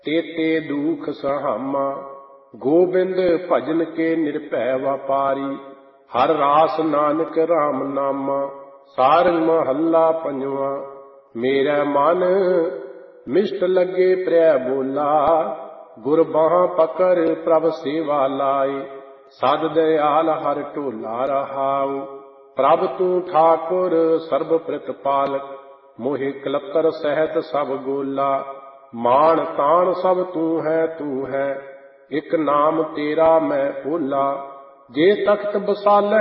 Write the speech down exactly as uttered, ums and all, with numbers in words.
तेते दुख सहामा। गोबिंद भजन के निर्भय व्यापारी, हर रास नानक राम नामा। सारंग महला पंजवा। मेरा मन मिष्ट लगे प्रिय बोला, गुर बाह पकड़ प्रभ सेवा लाए। सद दयाल हर ढोला रहाऊ, प्रभ तू ठाकुर सर्ब प्रतिपालक। मोहि कलकर सहत सब गोला, मान तान सब तू है तू है। एक नाम तेरा मैं भोला, जे तख्त बसालह